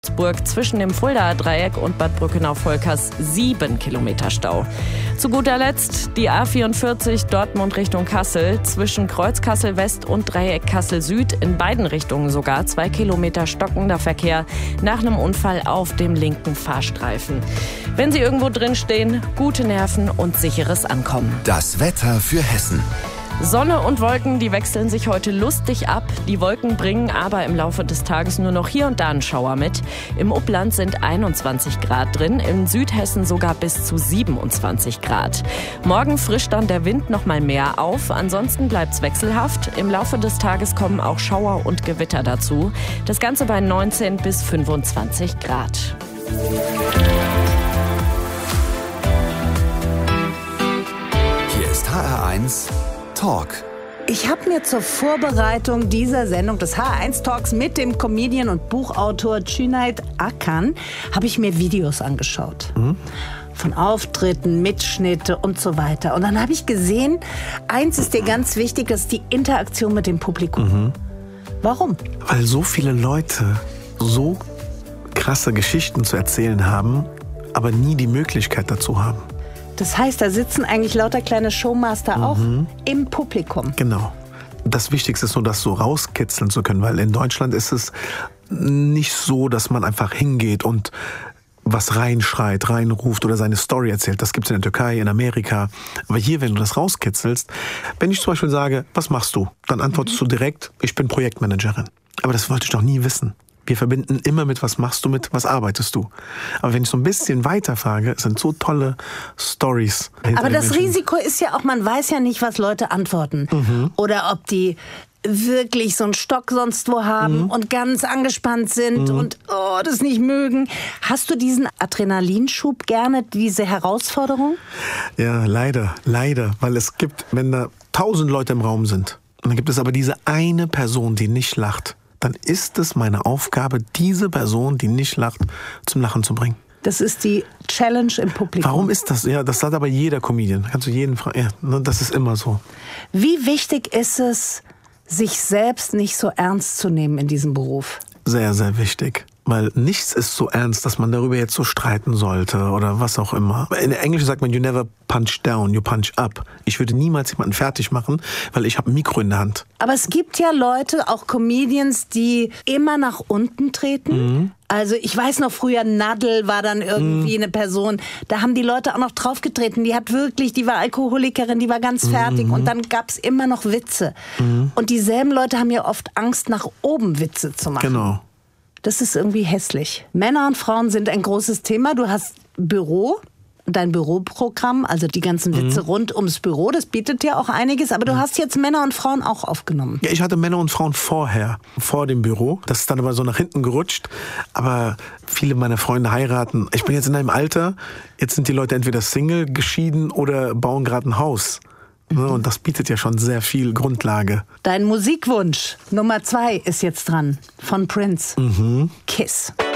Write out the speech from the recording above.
Zwischen dem Fuldaer Dreieck und Bad Brückenau-Volkers 7 Kilometer Stau. Zu guter Letzt die A44 Dortmund Richtung Kassel. Zwischen Kreuz Kassel West und Dreieck Kassel Süd in beiden Richtungen sogar 2 Kilometer stockender Verkehr nach einem Unfall auf dem linken Fahrstreifen. Wenn Sie irgendwo drin stehen, gute Nerven und sicheres Ankommen. Das Wetter für Hessen. Sonne und Wolken, die wechseln sich heute lustig ab. Die Wolken bringen aber im Laufe des Tages nur noch hier und da einen Schauer mit. Im Upland sind 21 Grad drin, in Südhessen sogar bis zu 27 Grad. Morgen frischt dann der Wind noch mal mehr auf, ansonsten bleibt's wechselhaft. Im Laufe des Tages kommen auch Schauer und Gewitter dazu. Das Ganze bei 19 bis 25 Grad. Hier ist HR1 Talk. Ich habe mir zur Vorbereitung dieser Sendung des HR1 Talks mit dem Comedian und Buchautor Cüneyt Akkan habe ich mir Videos angeschaut. Von Auftritten, Mitschnitte und so weiter. Und dann habe ich gesehen, eins ist dir ganz wichtig, das ist die Interaktion mit dem Publikum. Warum? Weil so viele Leute so krasse Geschichten zu erzählen haben, aber nie die Möglichkeit dazu haben. Das heißt, da sitzen eigentlich lauter kleine Showmaster auch im Publikum. Genau. Das Wichtigste ist nur, das so rauskitzeln zu können, weil in Deutschland ist es nicht so, dass man einfach hingeht und was reinschreit, reinruft oder seine Story erzählt. Das gibt's in der Türkei, in Amerika. Aber hier, wenn du das rauskitzelst, wenn ich zum Beispiel sage, was machst du? Dann antwortest du direkt, ich bin Projektmanagerin. Aber das wollte ich doch nie wissen. Wir verbinden immer mit, was machst du mit, was arbeitest du? Aber wenn ich so ein bisschen weiter frage, sind so tolle Stories. Aber das Risiko ist ja auch, man weiß ja nicht, was Leute antworten. Oder ob die wirklich so einen Stock sonst wo haben und ganz angespannt sind und das nicht mögen. Hast du diesen Adrenalinschub gerne, diese Herausforderung? Ja, leider. Weil es gibt, wenn da 1000 Leute im Raum sind, und dann gibt es aber diese eine Person, die nicht lacht, dann ist es meine Aufgabe, diese Person, die nicht lacht, zum Lachen zu bringen. Das ist die Challenge im Publikum. Warum ist das? Ja, das sagt aber jeder Comedian. Kannst du jeden fragen. Ja, das ist immer so. Wie wichtig ist es, sich selbst nicht so ernst zu nehmen in diesem Beruf? Sehr, sehr wichtig. Weil nichts ist so ernst, dass man darüber jetzt so streiten sollte oder was auch immer. In Englisch sagt man, you never punch down, you punch up. Ich würde niemals jemanden fertig machen, weil ich habe ein Mikro in der Hand. Aber es gibt ja Leute, auch Comedians, die immer nach unten treten. Also ich weiß noch, früher Nadel war dann irgendwie eine Person, da haben die Leute auch noch draufgetreten. Die war Alkoholikerin, die war ganz fertig und dann gab's immer noch Witze. Und dieselben Leute haben ja oft Angst, nach oben Witze zu machen. Genau. Das ist irgendwie hässlich. Männer und Frauen sind ein großes Thema. Du hast dein Büroprogramm, also die ganzen Witze rund ums Büro, das bietet ja auch einiges. Aber du hast jetzt Männer und Frauen auch aufgenommen. Ja, ich hatte Männer und Frauen vor dem Büro. Das ist dann aber so nach hinten gerutscht. Aber viele meiner Freunde heiraten. Ich bin jetzt in einem Alter, jetzt sind die Leute entweder Single, geschieden oder bauen gerade ein Haus. Und das bietet ja schon sehr viel Grundlage. Dein Musikwunsch Nummer 2 ist jetzt dran, von Prince. Kiss.